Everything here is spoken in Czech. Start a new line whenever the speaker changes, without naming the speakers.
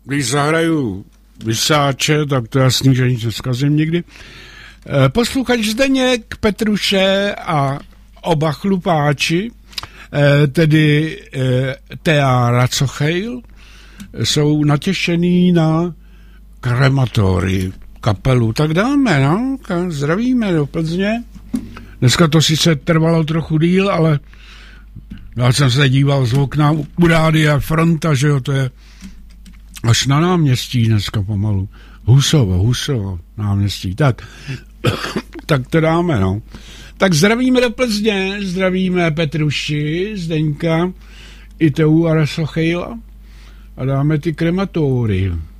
když zahraju Vysáče, tak to jasný, že nic neskazím nikdy. Posluchač Zdeněk, Petruše a oba chlupáči, tedy Thea Racochejl, jsou natěšený na krematorii kapelu. Tak dáme, no, zdravíme do Plzně. Dneska to sice trvalo trochu díl, ale já jsem se díval z okna u rádia Fronta, že jo, to je až na náměstí dneska pomalu. Husovo náměstí. Tak to dáme, no. Tak zdravíme do Plzně, zdravíme Petruši, Zdeňka, i Teu a Rasochejla a dáme ty krematory.